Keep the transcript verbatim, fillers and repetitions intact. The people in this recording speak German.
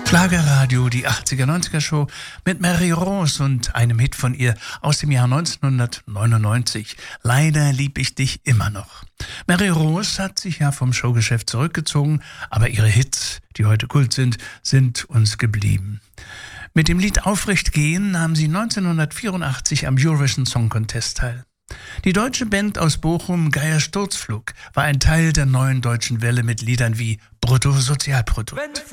Schlagerradio, die achtziger, neunziger Show mit Mary Rose und einem Hit von ihr aus dem Jahr neunzehnhundertneunundneunzig. Leider lieb ich dich immer noch. Mary Rose hat sich ja vom Showgeschäft zurückgezogen, aber ihre Hits, die heute Kult sind, sind uns geblieben. Mit dem Lied Aufrecht gehen nahm sie neunzehnhundertvierundachtzig am Eurovision Song Contest teil. Die deutsche Band aus Bochum, Geier Sturzflug, war ein Teil der neuen deutschen Welle mit Liedern wie Bruttosozialprodukt.